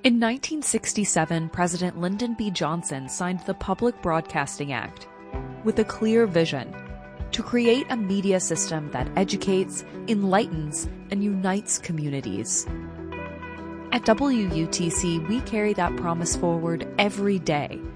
In 1967, President Lyndon B. Johnson signed the Public Broadcasting Act with a clear vision to create a media system that educates, enlightens, and unites communities. At WUTC, we carry that promise forward every day